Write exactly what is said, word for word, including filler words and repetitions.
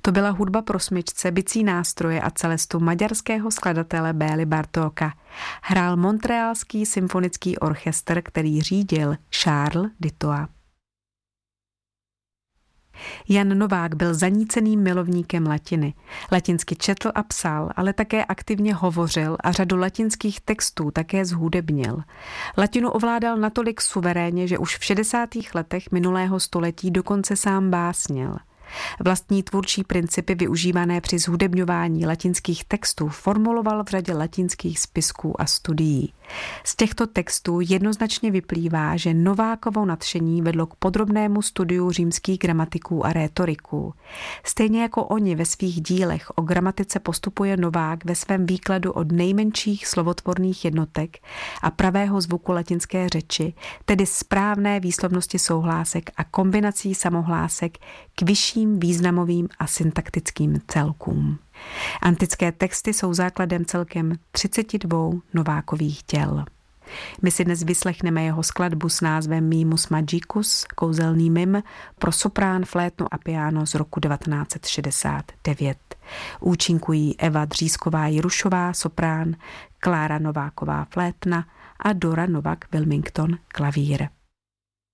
To byla hudba pro smyčce, bicí nástroje a celestu maďarského skladatele Bély Bartóka. Hrál Montrealský symfonický orchestr, který řídil Charles Dittoa. Jan Novák byl zaníceným milovníkem latiny. Latinsky četl a psal, ale také aktivně hovořil a řadu latinských textů také zhudebnil. Latinu ovládal natolik suverénně, že už v šedesátých letech minulého století dokonce sám básnil. Vlastní tvůrčí principy využívané při zhudebňování latinských textů formuloval v řadě latinských spisků a studií. Z těchto textů jednoznačně vyplývá, že Novákovo nadšení vedlo k podrobnému studiu římských gramatiků a rétoriků. Stejně jako oni ve svých dílech o gramatice postupuje Novák ve svém výkladu od nejmenších slovotvorných jednotek a pravého zvuku latinské řeči, tedy správné výslovnosti souhlásek a kombinací samohlásek k vyšším významovým a syntaktickým celkům. Antické texty jsou základem celkem třiceti dvou Novákových děl. My si dnes vyslechneme jeho skladbu s názvem Mimus Magicus, kouzelný mim, pro soprán, flétnu a piano z roku devatenáct set šedesát devět. Účinkují Eva Dřízková-Jirušová, soprán, Klára Nováková, flétna a Dora Novak Wilmington, klavír.